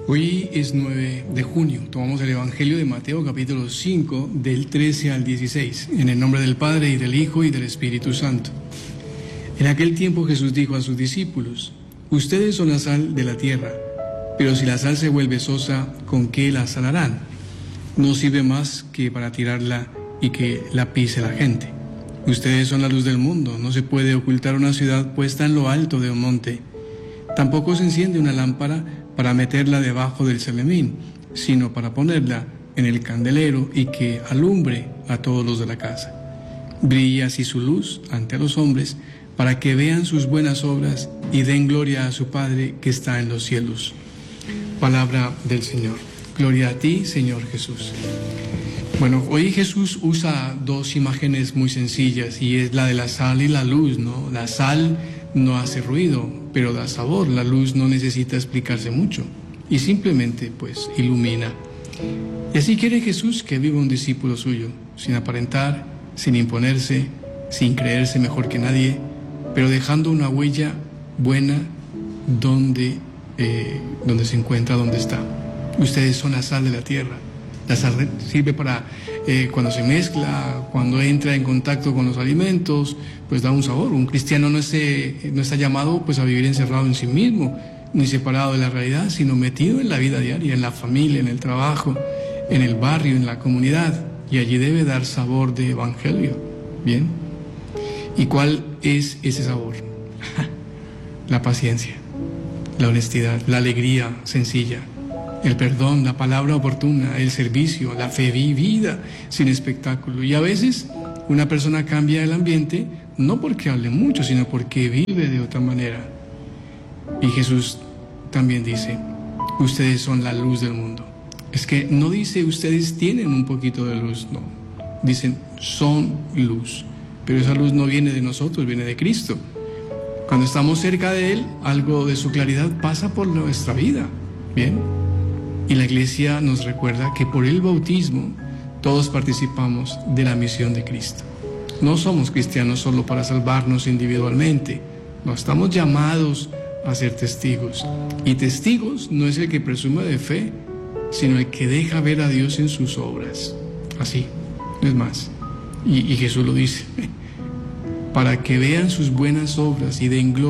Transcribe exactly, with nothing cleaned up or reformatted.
Hoy es nueve de junio, tomamos el Evangelio de Mateo capítulo cinco del trece al dieciséis, en el nombre del Padre y del Hijo y del Espíritu Santo. En aquel tiempo Jesús dijo a sus discípulos: ustedes son la sal de la tierra, pero si la sal se vuelve sosa, ¿con qué la salarán? No sirve más que para tirarla y que la pise la gente. Ustedes son la luz del mundo, no se puede ocultar una ciudad puesta en lo alto de un monte. Tampoco se enciende una lámpara para meterla debajo del celemín, sino para ponerla en el candelero y que alumbre a todos los de la casa. Brilla así su luz ante los hombres, para que vean sus buenas obras y den gloria a su Padre que está en los cielos. Palabra del Señor. Gloria a ti, Señor Jesús. Bueno, hoy Jesús usa dos imágenes muy sencillas, y es la de la sal y la luz, ¿no? La sal no hace ruido, pero da sabor. La luz no necesita explicarse mucho y simplemente, pues, ilumina. Y así quiere Jesús que viva un discípulo suyo, sin aparentar, sin imponerse, sin creerse mejor que nadie, pero dejando una huella buena donde, eh, donde se encuentra, donde está. Ustedes son la sal de la tierra. La sal sirve para, eh, cuando se mezcla, cuando entra en contacto con los alimentos, pues da un sabor. Un cristiano no, esté, no está llamado pues a vivir encerrado en sí mismo, ni separado de la realidad, sino metido en la vida diaria, en la familia, en el trabajo, en el barrio, en la comunidad. Y allí debe dar sabor de evangelio. ¿Bien? ¿Y cuál es ese sabor? La paciencia, la honestidad, la alegría sencilla, el perdón, la palabra oportuna, el servicio, la fe vivida sin espectáculo. Y a veces una persona cambia el ambiente no porque hable mucho, sino porque vive de otra manera. Y Jesús también dice: ustedes son la luz del mundo. Es que no dice ustedes tienen un poquito de luz, no. Dicen son luz. Pero esa luz no viene de nosotros, viene de Cristo. Cuando estamos cerca de Él, algo de su claridad pasa por nuestra vida. ¿Bien? Y la Iglesia nos recuerda que por el bautismo todos participamos de la misión de Cristo. No somos cristianos solo para salvarnos individualmente. No, estamos llamados a ser testigos. Y testigos no es el que presume de fe, sino el que deja ver a Dios en sus obras. Así, no es más. Y, y Jesús lo dice, para que vean sus buenas obras y den gloria